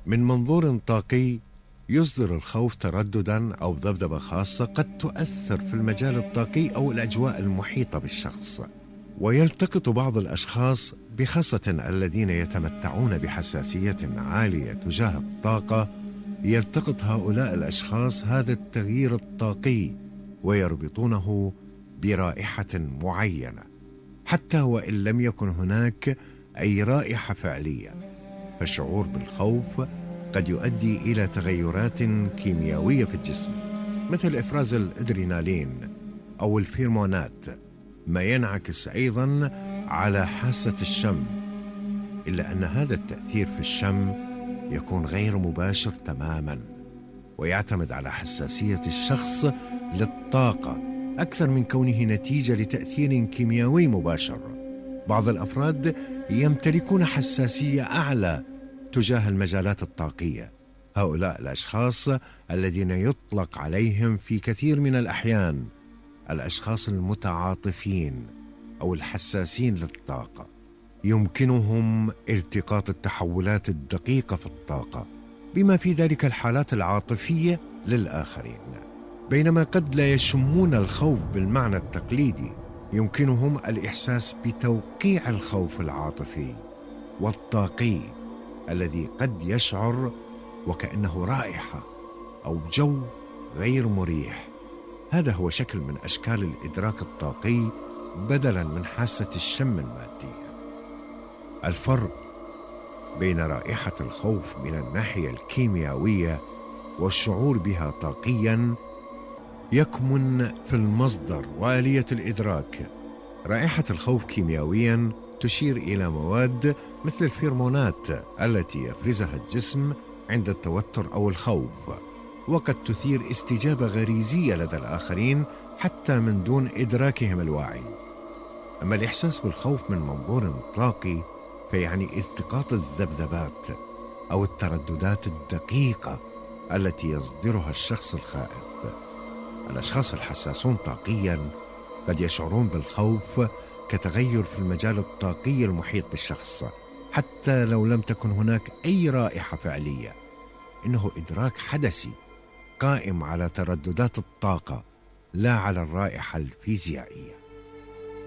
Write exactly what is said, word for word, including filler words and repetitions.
من منظور طاقي، يصدر الخوف تردداً أو ذبذبة خاصة قد تؤثر في المجال الطاقي أو الأجواء المحيطة بالشخص. ويلتقط بعض الأشخاص، بخاصة الذين يتمتعون بحساسية عالية تجاه الطاقة، يلتقط هؤلاء الأشخاص هذا التغيير الطاقي ويربطونه برائحة معينة، حتى وإن لم يكن هناك أي رائحة فعلية. فالشعور بالخوف قد يؤدي إلى تغيرات كيميائية في الجسم، مثل إفراز الأدرينالين أو الفيرمونات، ما ينعكس أيضاً على حاسة الشم، إلا أن هذا التأثير في الشم يكون غير مباشر تماماً، ويعتمد على حساسية الشخص للطاقة أكثر من كونه نتيجة لتأثير كيميائي مباشر. بعض الأفراد يمتلكون حساسية أعلى تجاه المجالات الطاقية. هؤلاء الأشخاص الذين يطلق عليهم في كثير من الأحيان الأشخاص المتعاطفين أو الحساسين للطاقة، يمكنهم التقاط التحولات الدقيقة في الطاقة، بما في ذلك الحالات العاطفية للآخرين. بينما قد لا يشمون الخوف بالمعنى التقليدي، يمكنهم الإحساس بتوقيع الخوف العاطفي والطاقي الذي قد يشعر وكأنه رائحة أو جو غير مريح. هذا هو شكل من أشكال الإدراك الطاقي بدلاً من حاسة الشم المادية. الفرق بين رائحة الخوف من الناحية الكيميائية والشعور بها طاقياً يكمن في المصدر وآلية الإدراك. رائحة الخوف كيميائياً تشير إلى مواد مثل الفيرمونات التي يفرزها الجسم عند التوتر أو الخوف، وقد تثير استجابة غريزية لدى الآخرين حتى من دون إدراكهم الواعي. أما الإحساس بالخوف من منظور طاقي فيعني التقاط الذبذبات أو الترددات الدقيقة التي يصدرها الشخص الخائف. الأشخاص الحساسون طاقياً قد يشعرون بالخوف كتغير في المجال الطاقي المحيط بالشخص، حتى لو لم تكن هناك أي رائحة فعلية. إنه إدراك حدسي قائم على ترددات الطاقة لا على الرائحة الفيزيائية.